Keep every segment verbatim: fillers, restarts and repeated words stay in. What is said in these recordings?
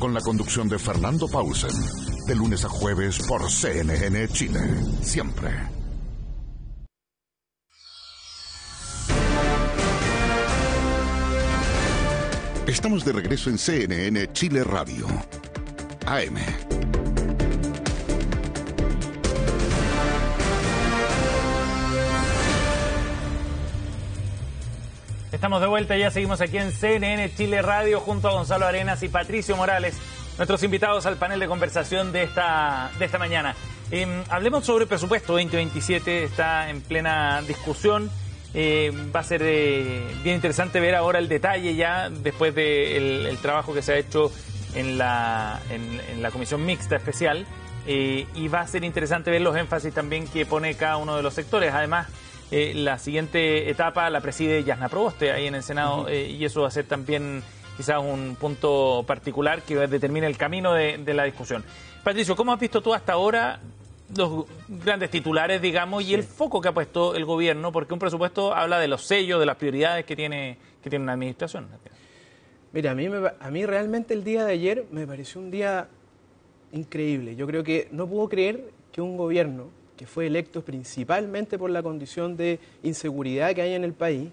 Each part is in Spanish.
con la conducción de Fernando Paulsen, de lunes a jueves por C N N Chile, siempre. Estamos de regreso en C N N Chile Radio, A M. Estamos de vuelta, ya seguimos aquí en C N N Chile Radio junto a Gonzalo Arenas y Patricio Morales, nuestros invitados al panel de conversación de esta, de esta mañana. Eh, hablemos sobre presupuesto veinte veintisiete, está en plena discusión. Eh, va a ser eh, bien interesante ver ahora el detalle ya después del el trabajo que se ha hecho en la, en, en la Comisión Mixta Especial, eh, y va a ser interesante ver los énfasis también que pone cada uno de los sectores. Además, eh, la siguiente etapa la preside Jasna Proboste ahí en el Senado, uh-huh. eh, y eso va a ser también quizás un punto particular que determine el camino de, de la discusión. Patricio, ¿cómo has visto tú hasta ahora los grandes titulares, digamos, y sí. el foco que ha puesto el gobierno? Porque un presupuesto habla de los sellos, de las prioridades que tiene, que tiene una administración. Mira, a mí, me, a mí realmente el día de ayer me pareció un día increíble. Yo creo que no puedo creer que un gobierno que fue electo principalmente por la condición de inseguridad que hay en el país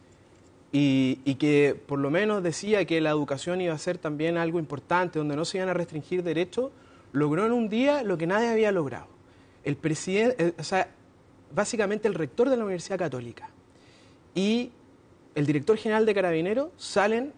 y, y que por lo menos decía que la educación iba a ser también algo importante, donde no se iban a restringir derechos, logró en un día lo que nadie había logrado. El presidente, o sea, básicamente el rector de la Universidad Católica y el director general de Carabineros salen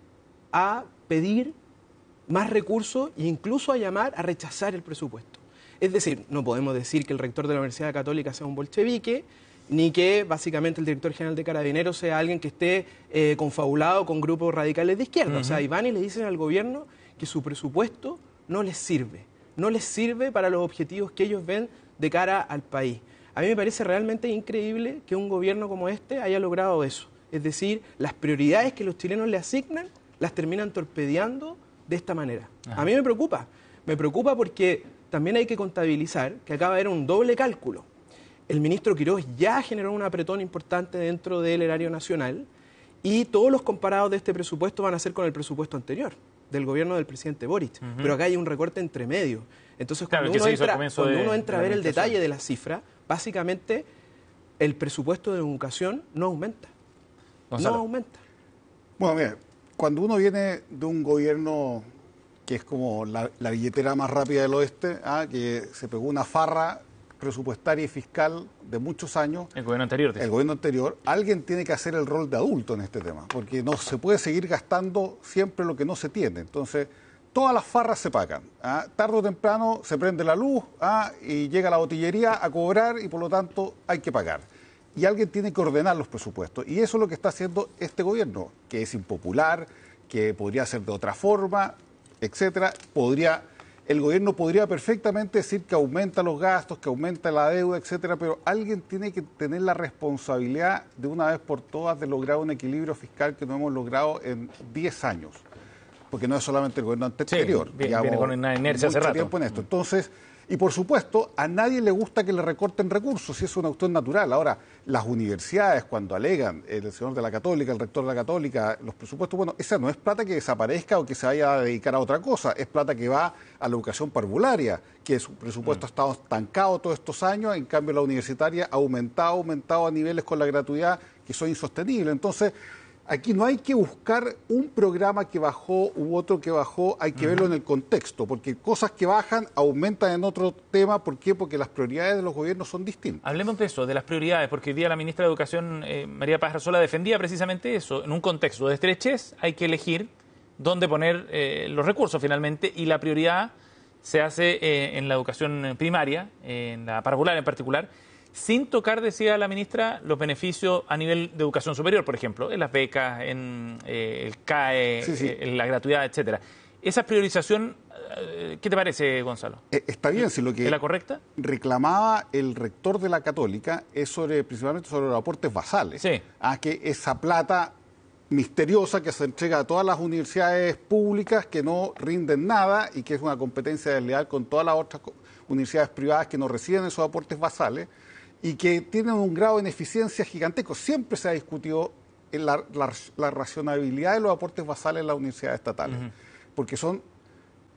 a pedir más recursos e incluso a llamar a rechazar el presupuesto. Es decir, no podemos decir que el rector de la Universidad Católica sea un bolchevique, ni que básicamente el director general de Carabineros sea alguien que esté eh, confabulado con grupos radicales de izquierda. Uh-huh. O sea, y van y le dicen al gobierno que su presupuesto no les sirve, no les sirve para los objetivos que ellos ven de cara al país. A mí me parece realmente increíble que un gobierno como este haya logrado eso. Es decir, las prioridades que los chilenos le asignan las terminan torpedeando de esta manera. Ajá. A mí me preocupa. Me preocupa porque también hay que contabilizar que acaba de haber un doble cálculo. El ministro Quiroz ya generó un apretón importante dentro del erario nacional y todos los comparados de este presupuesto van a ser con el presupuesto anterior, del gobierno del presidente Boric. Uh-huh. Pero acá hay un recorte entre medio. Entonces, claro, cuando, uno entra, cuando de, uno entra a ver el detalle de la cifra, básicamente el presupuesto de educación no aumenta. Gonzalo. No aumenta. Bueno, mira, cuando uno viene de un gobierno que es como la, la billetera más rápida del oeste, ¿ah? que se pegó una farra presupuestaria y fiscal de muchos años. El gobierno anterior. El gobierno anterior. Alguien tiene que hacer el rol de adulto en este tema, porque no se puede seguir gastando siempre lo que no se tiene. Entonces, todas las farras se pagan. ¿ah? Tarde o temprano se prende la luz ¿ah? y llega la botillería a cobrar y por lo tanto hay que pagar. Y alguien tiene que ordenar los presupuestos. Y eso es lo que está haciendo este gobierno, que es impopular, que podría ser de otra forma, etcétera. Podría... El gobierno podría perfectamente decir que aumenta los gastos, que aumenta la deuda, etcétera, pero alguien tiene que tener la responsabilidad de una vez por todas de lograr un equilibrio fiscal que no hemos logrado en diez años. Porque no es solamente el gobierno anterior. Sí, viene, viene con una inercia hace rato. Tiempo en esto. Entonces, y por supuesto, a nadie le gusta que le recorten recursos, y eso es una cuestión natural. Ahora, las universidades, cuando alegan, el señor de la Católica, el rector de la Católica, los presupuestos, bueno, esa no es plata que desaparezca o que se vaya a dedicar a otra cosa, es plata que va a la educación parvularia, que su presupuesto mm. ha estado estancado todos estos años, en cambio la universitaria ha aumentado, aumentado a niveles con la gratuidad que son insostenibles. Entonces, aquí no hay que buscar un programa que bajó u otro que bajó, hay que uh-huh. verlo en el contexto, porque cosas que bajan aumentan en otro tema. ¿Por qué? Porque las prioridades de los gobiernos son distintas. Hablemos de eso, de las prioridades, porque hoy día la ministra de Educación, eh, María Paz Arzola, defendía precisamente eso. En un contexto de estrechez hay que elegir dónde poner eh, los recursos finalmente, y la prioridad se hace eh, en la educación primaria, eh, en la parvular en particular, sin tocar, decía la ministra, los beneficios a nivel de educación superior, por ejemplo, en las becas, en eh, el C A E, sí, sí. Eh, en la gratuidad, etcétera. Esa priorización, ¿qué te parece, Gonzalo? Eh, está bien, si lo que ¿es la correcta? Reclamaba el rector de la Católica es sobre, principalmente sobre los aportes basales. Sí. A que esa plata misteriosa que se entrega a todas las universidades públicas que no rinden nada y que es una competencia desleal con todas las otras universidades privadas que no reciben esos aportes basales, y que tienen un grado de ineficiencia gigantesco. Siempre se ha discutido en la, la, la racionalidad de los aportes basales en las universidades estatales, uh-huh. porque son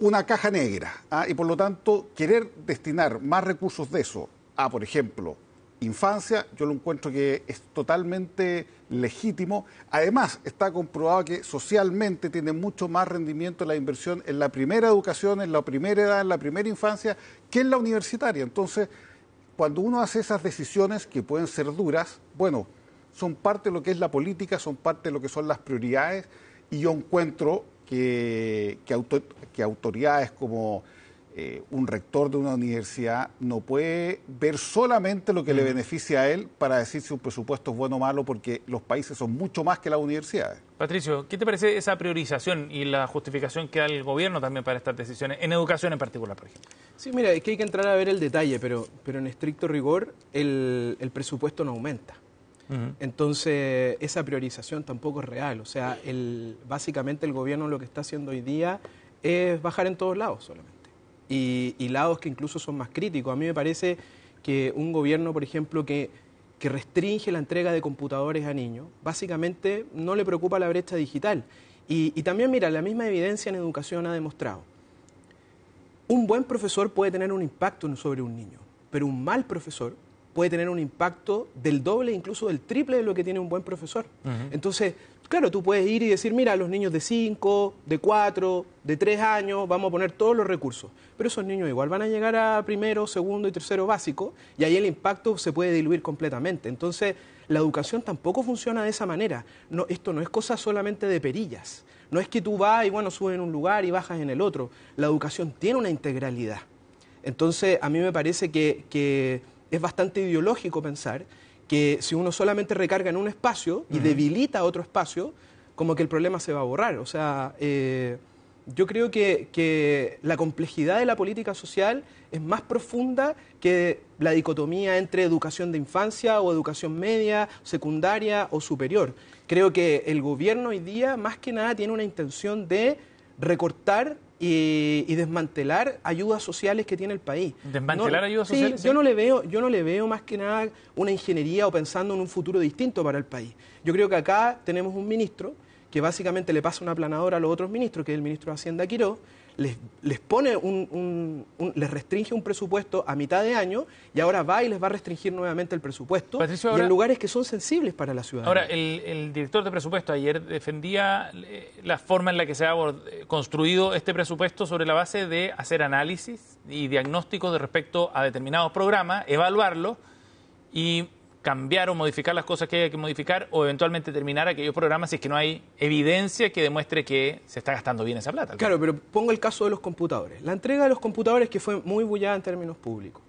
una caja negra, ¿ah? Y por lo tanto querer destinar más recursos de eso a, por ejemplo, infancia, yo lo encuentro que es totalmente legítimo. Además, está comprobado que socialmente tiene mucho más rendimiento la inversión en la primera educación, en la primera edad, en la primera infancia, que en la universitaria. Entonces, cuando uno hace esas decisiones que pueden ser duras, bueno, son parte de lo que es la política, son parte de lo que son las prioridades, y yo encuentro que, que, auto, que autoridades como Eh, un rector de una universidad no puede ver solamente lo que mm. le beneficia a él para decir si un presupuesto es bueno o malo, porque los países son mucho más que las universidades. Patricio, ¿qué te parece esa priorización y la justificación que da el gobierno también para estas decisiones, en educación en particular, por ejemplo? Sí, mira, es que hay que entrar a ver el detalle, pero, pero en estricto rigor el, el presupuesto no aumenta. Uh-huh. Entonces, esa priorización tampoco es real. O sea, el, básicamente el gobierno lo que está haciendo hoy día es bajar en todos lados solamente. Y, y lados que incluso son más críticos. A mí me parece que un gobierno, por ejemplo, que, que restringe la entrega de computadores a niños, básicamente no le preocupa la brecha digital. Y, y también, mira, la misma evidencia en educación ha demostrado. Un buen profesor puede tener un impacto sobre un niño, pero un mal profesor puede tener un impacto del doble, incluso del triple de lo que tiene un buen profesor. Uh-huh. Entonces, claro, tú puedes ir y decir, mira, los niños de cinco, de cuatro, de tres años, vamos a poner todos los recursos. Pero esos niños igual van a llegar a primero, segundo y tercero básico, y ahí el impacto se puede diluir completamente. Entonces, la educación tampoco funciona de esa manera. No, esto no es cosa solamente de perillas. No es que tú vas y, bueno, subes en un lugar y bajas en el otro. La educación tiene una integralidad. Entonces, a mí me parece que... que es bastante ideológico pensar que si uno solamente recarga en un espacio y uh-huh. debilita otro espacio, como que el problema se va a borrar. O sea, eh, yo creo que, que la complejidad de la política social es más profunda que la dicotomía entre educación de infancia o educación media, secundaria o superior. Creo que el gobierno hoy día, más que nada, tiene una intención de recortar Y, y desmantelar ayudas sociales que tiene el país. ¿Desmantelar no, ayudas sí, sociales? Sí, yo no le veo, yo no le veo más que nada una ingeniería o pensando en un futuro distinto para el país. Yo creo que acá tenemos un ministro que básicamente le pasa una aplanadora a los otros ministros, que es el ministro de Hacienda, Quirós, les, les pone un, un, un, les restringe un presupuesto a mitad de año y ahora va y les va a restringir nuevamente el presupuesto, Patricio, ahora, y en lugares que son sensibles para la ciudadanía. Ahora, el, el director de presupuesto ayer defendía la forma en la que se ha construido este presupuesto sobre la base de hacer análisis y diagnósticos de respecto a determinados programas, evaluarlos y cambiar o modificar las cosas que haya que modificar, o eventualmente terminar aquellos programas si es que no hay evidencia que demuestre que se está gastando bien esa plata. Claro, pero pongo el caso de los computadores. La entrega de los computadores, que fue muy bullada en términos públicos.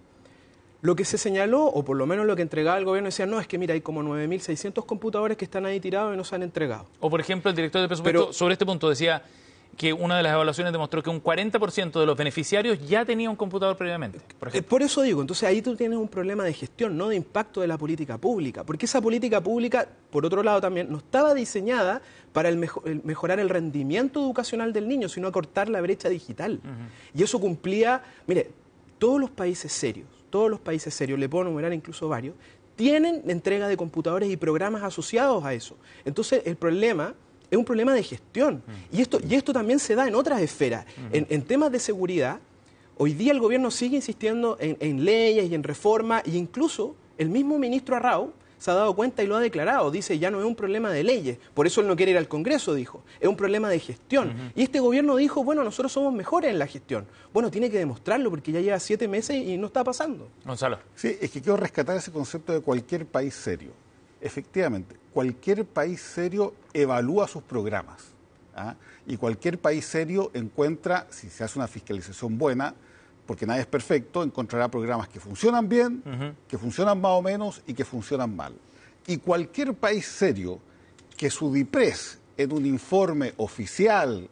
Lo que se señaló, o por lo menos lo que entregaba el gobierno, decía, no, es que mira, hay como nueve mil seiscientos computadores que están ahí tirados y no se han entregado. O por ejemplo, el director de presupuesto pero, sobre este punto decía que una de las evaluaciones demostró que un cuarenta por ciento de los beneficiarios ya tenía un computador previamente. Por, eh, por eso digo, entonces ahí tú tienes un problema de gestión, no de impacto de la política pública, porque esa política pública, por otro lado también, no estaba diseñada para el mejo el mejorar el rendimiento educacional del niño, sino acortar la brecha digital. Uh-huh. Y eso cumplía, mire, todos los países serios, todos los países serios, le puedo enumerar incluso varios, tienen entrega de computadores y programas asociados a eso. Entonces el problema es un problema de gestión. Uh-huh. Y esto, y esto también se da en otras esferas. Uh-huh. en, en temas de seguridad, hoy día el gobierno sigue insistiendo en, en leyes y en reformas, e incluso el mismo ministro Arrau se ha dado cuenta y lo ha declarado. Dice, ya no es un problema de leyes, por eso él no quiere ir al Congreso, dijo. Es un problema de gestión. Uh-huh. Y este gobierno dijo, bueno, nosotros somos mejores en la gestión. Bueno, tiene que demostrarlo porque ya lleva siete meses y no está pasando. Gonzalo. Sí, es que quiero rescatar ese concepto de cualquier país serio. Efectivamente, cualquier país serio evalúa sus programas, ¿ah? Y cualquier país serio encuentra, si se hace una fiscalización buena, porque nadie es perfecto, encontrará programas que funcionan bien, uh-huh. que funcionan más o menos y que funcionan mal. Y cualquier país serio que su DIPRES en un informe oficial,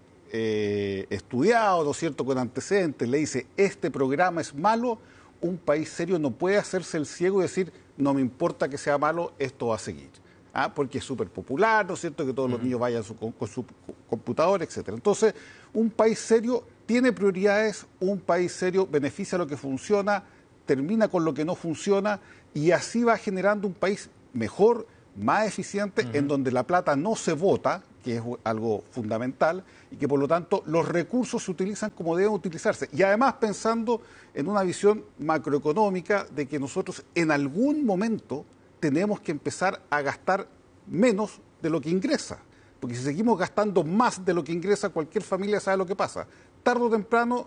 eh, estudiado, ¿no es cierto?, con antecedentes, le dice, este programa es malo, un país serio no puede hacerse el ciego y decir, no me importa que sea malo, esto va a seguir. ¿Ah? Porque es súper popular, ¿no es cierto?, que todos uh-huh. los niños vayan su, con, con su computador, etcétera. Entonces, un país serio tiene prioridades, un país serio beneficia lo que funciona, termina con lo que no funciona, y así va generando un país mejor, más eficiente, uh-huh. en donde la plata no se bota, que es algo fundamental, y que por lo tanto los recursos se utilizan como deben utilizarse. Y además pensando en una visión macroeconómica de que nosotros en algún momento tenemos que empezar a gastar menos de lo que ingresa. Porque si seguimos gastando más de lo que ingresa, cualquier familia sabe lo que pasa. Tarde o temprano,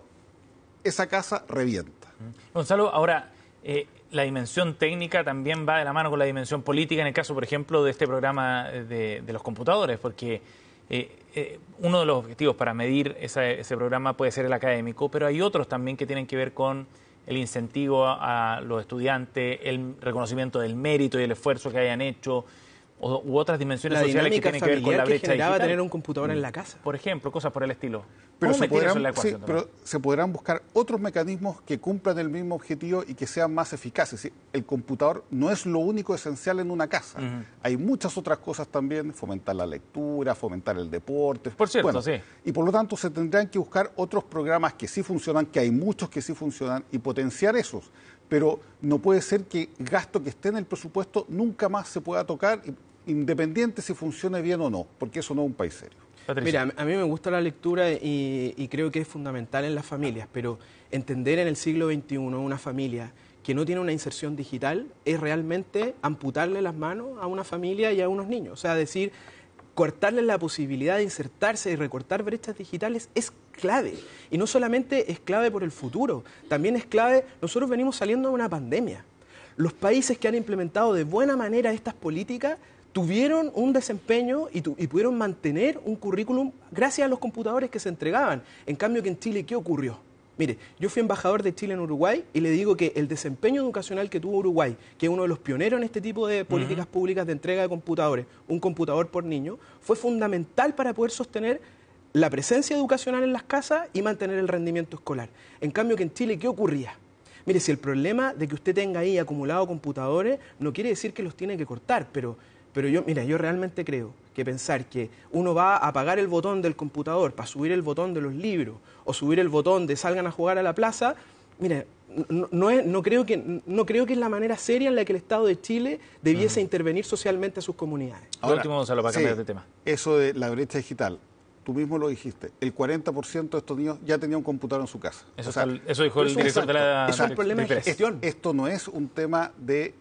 esa casa revienta. Gonzalo, ahora, eh, la dimensión técnica también va de la mano con la dimensión política, en el caso, por ejemplo, de este programa de, de los computadores, porque eh, eh, uno de los objetivos para medir esa, ese programa puede ser el académico, pero hay otros también que tienen que ver con el incentivo a, a los estudiantes, el reconocimiento del mérito y el esfuerzo que hayan hecho, o, u otras dimensiones la sociales que tienen que ver con la brecha digital. Tener un computador en la casa. Por ejemplo, cosas por el estilo. Pero, ¿Cómo se meter eso en la podrán, ecuación? sí, pero se podrán buscar otros mecanismos que cumplan el mismo objetivo y que sean más eficaces. ¿Sí? El computador no es lo único esencial en una casa. Uh-huh. Hay muchas otras cosas también, fomentar la lectura, fomentar el deporte. Por cierto, bueno, sí. Y por lo tanto se tendrán que buscar otros programas que sí funcionan, que hay muchos que sí funcionan, y potenciar esos. Pero no puede ser que gasto que esté en el presupuesto nunca más se pueda tocar, independiente si funcione bien o no, porque eso no es un país serio. Patricia. Mira, a mí me gusta la lectura y, y creo que es fundamental en las familias, pero entender en el siglo veintiuno una familia que no tiene una inserción digital es realmente amputarle las manos a una familia y a unos niños. O sea, decir, cortarles la posibilidad de insertarse y recortar brechas digitales es clave. Y no solamente es clave por el futuro, también es clave, nosotros venimos saliendo de una pandemia. Los países que han implementado de buena manera estas políticas tuvieron un desempeño y, tu, y pudieron mantener un currículum gracias a los computadores que se entregaban. En cambio, que en Chile, ¿qué ocurrió? Mire, yo fui embajador de Chile en Uruguay y le digo que el desempeño educacional que tuvo Uruguay, que es uno de los pioneros en este tipo de políticas uh-huh. públicas de entrega de computadores, un computador por niño, fue fundamental para poder sostener la presencia educacional en las casas y mantener el rendimiento escolar. En cambio, que en Chile, ¿qué ocurría? Mire, si el problema de que usted tenga ahí acumulado computadores no quiere decir que los tiene que cortar, pero... Pero yo, mira, yo realmente creo que pensar que uno va a apagar el botón del computador para subir el botón de los libros o subir el botón de salgan a jugar a la plaza, mira, no, no, es, no, creo, que, no creo que es la manera seria en la que el Estado de Chile debiese uh-huh. intervenir socialmente a sus comunidades. Ahora, último, Gonzalo, para cambiar sí, de tema. Eso de la brecha digital, tú mismo lo dijiste, el cuarenta por ciento de estos niños ya tenía un computador en su casa. Eso, o sea, está, eso dijo el director exacto, de la... Eso es un problema de gestión. Esto no es un tema de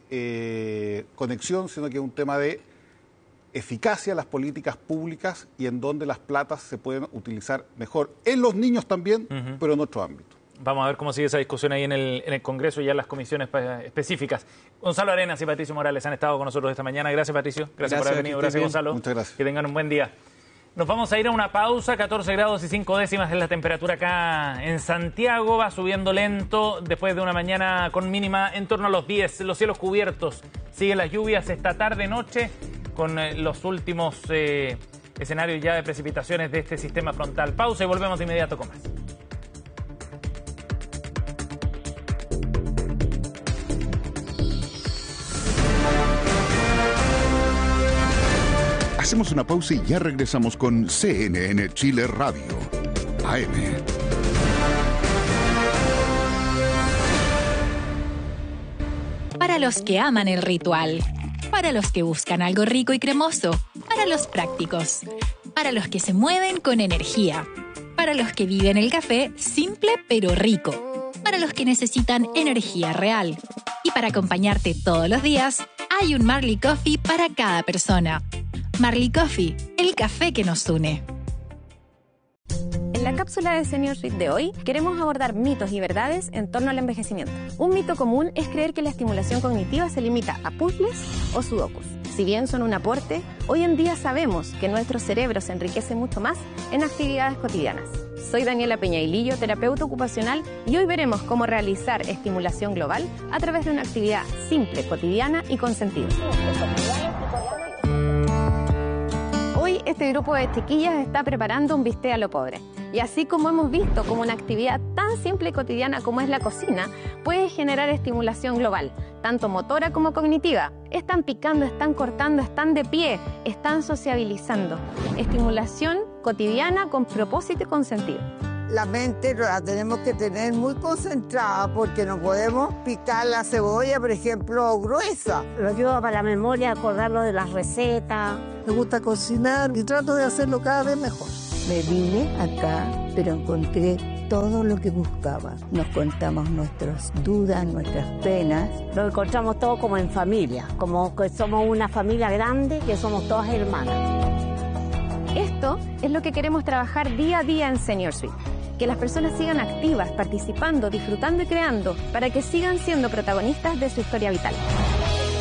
eh, conexión, sino que es un tema de eficacia de las políticas públicas y en donde las platas se pueden utilizar mejor, en los niños también, uh-huh. pero en otro ámbito. Vamos a ver cómo sigue esa discusión ahí en el, en el Congreso y ya en las comisiones específicas. Gonzalo Arenas y Patricio Morales han estado con nosotros esta mañana. Gracias, Patricio. Gracias, gracias por haber venido. Gracias, Gonzalo. Muchas gracias. Que tengan un buen día. Nos vamos a ir a una pausa. catorce grados y cinco décimas es la temperatura acá en Santiago. Va subiendo lento después de una mañana con mínima en torno a los diez. Los cielos cubiertos. Siguen las lluvias esta tarde-noche con eh, los últimos eh, escenarios ya de precipitaciones de este sistema frontal. Pausa y volvemos de inmediato con más. Hacemos una pausa y ya regresamos con C N N Chile Radio, A M. Para los que aman el ritual, para los que buscan algo rico y cremoso, para los prácticos, para los que se mueven con energía, para los que viven el café simple pero rico, para los que necesitan energía real. Y para acompañarte todos los días, hay un Marley Coffee para cada persona. Marley Coffee, el café que nos une. En la cápsula de Senior Suite de hoy queremos abordar mitos y verdades en torno al envejecimiento. Un mito común es creer que la estimulación cognitiva se limita a puzzles o sudokus. Si bien son un aporte, hoy en día sabemos que nuestro cerebro se enriquece mucho más en actividades cotidianas. Soy Daniela Peñailillo, terapeuta ocupacional, y hoy veremos cómo realizar estimulación global a través de una actividad simple, cotidiana y con sentido. Hoy este grupo de chiquillas está preparando un bistec a lo pobre. Y así como hemos visto como una actividad tan simple y cotidiana como es la cocina, puede generar estimulación global, tanto motora como cognitiva. Están picando, están cortando, están de pie, están sociabilizando. Estimulación cotidiana con propósito y con sentido. la mente la tenemos que tener muy concentrada porque no podemos picar la cebolla, por ejemplo, gruesa. Lo ayuda para la memoria, acordarlo de las recetas. Me gusta cocinar y trato de hacerlo cada vez mejor. Me vine acá, pero encontré todo lo que buscaba. Nos contamos nuestras dudas, nuestras penas. Lo encontramos todo como en familia, como que somos una familia grande, que somos todas hermanas. Esto es lo que queremos trabajar día a día en Senior Suite. Que las personas sigan activas, participando, disfrutando y creando para que sigan siendo protagonistas de su historia vital.